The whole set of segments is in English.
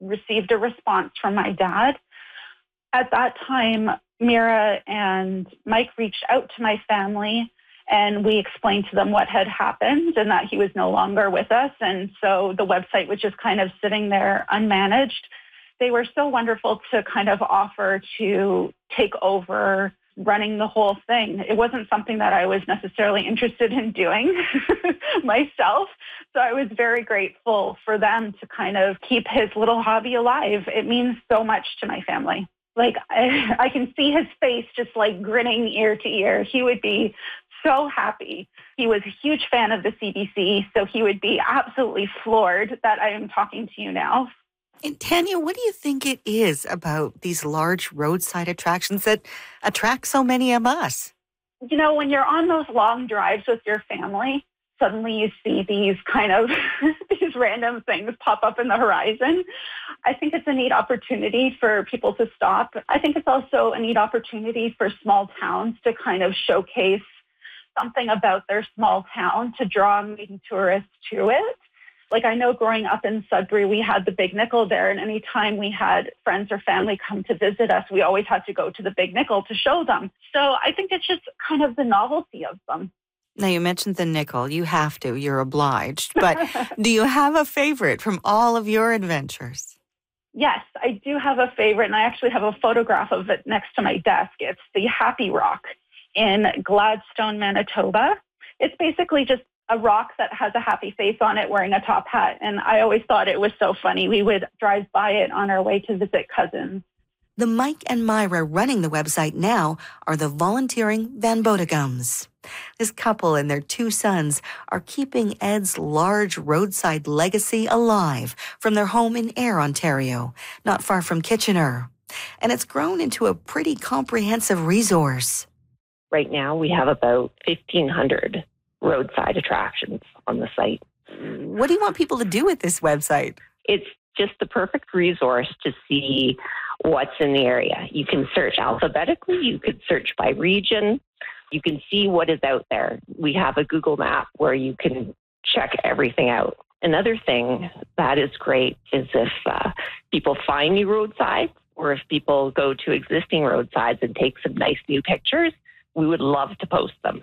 received a response from my dad. At that time, Mira and Mike reached out to my family, and we explained to them what had happened and that he was no longer with us. And so the website was just kind of sitting there unmanaged. They were so wonderful to kind of offer to take over running the whole thing. It wasn't something that I was necessarily interested in doing myself. So I was very grateful for them to kind of keep his little hobby alive. It means so much to my family. Like I can see his face just like grinning ear to ear. He would be so happy. He was a huge fan of the CBC, so he would be absolutely floored that I am talking to you now. And Tanya, what do you think it is about these large roadside attractions that attract so many of us? You know, when you're on those long drives with your family, suddenly you see these kind of these random things pop up in the horizon. I think it's a neat opportunity for people to stop. I think it's also a neat opportunity for small towns to kind of showcase something about their small town to draw maybe tourists to it. Like I know growing up in Sudbury, we had the Big Nickel there, and anytime we had friends or family come to visit us, we always had to go to the Big Nickel to show them. So I think it's just kind of the novelty of them. Now, you mentioned the nickel. You have to. You're obliged. But do you have a favorite from all of your adventures? Yes, I do have a favorite, and I actually have a photograph of it next to my desk. It's the Happy Rock in Gladstone, Manitoba. It's basically just a rock that has a happy face on it wearing a top hat. And I always thought it was so funny. We would drive by it on our way to visit cousins. The Mike and Myra running the website now are the volunteering Van Bodegums. This couple and their 2 sons are keeping Ed's large roadside legacy alive from their home in Ayr, Ontario, not far from Kitchener. And it's grown into a pretty comprehensive resource. Right now, we have about 1,500 roadside attractions on the site. What do you want people to do with this website? It's just the perfect resource to see what's in the area. You can search alphabetically, you could search by region, you can see what is out there. We have a Google map where you can check everything out. Another thing that is great is if people find new roadsides, or if people go to existing roadsides and take some nice new pictures, we would love to post them.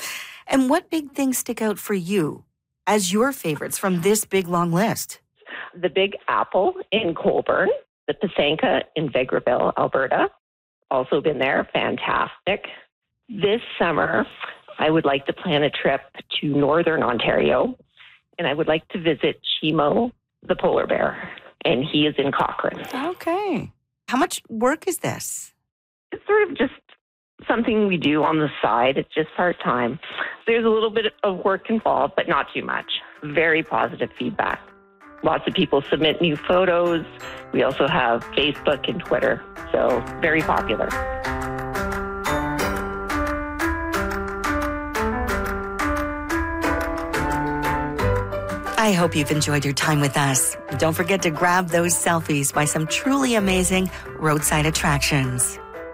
And what big things stick out for you as your favorites from this big, long list? The Big Apple in Colborne, the Pysanka in Vegreville, Alberta. Also been there, fantastic. This summer, I would like to plan a trip to Northern Ontario, and I would like to visit Chimo, the polar bear, and he is in Cochrane. Okay. How much work is this? It's sort of just something we do on the side. It's just part-time. There's a little bit of work involved, but not too much. Very positive feedback. Lots of people submit new photos. We also have Facebook and Twitter, so very popular. I hope you've enjoyed your time with us. Don't forget to grab those selfies by some truly amazing roadside attractions.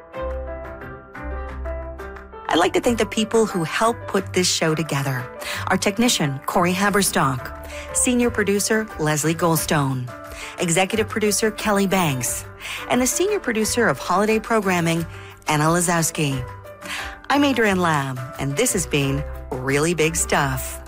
I'd like to thank the people who helped put this show together. Our technician, Corey Haberstock. Senior producer, Leslie Goldstone. Executive producer, Kelly Banks. And the senior producer of holiday programming, Anna Lazowski. I'm Adrienne Lamb, and this has been Really Big Stuff.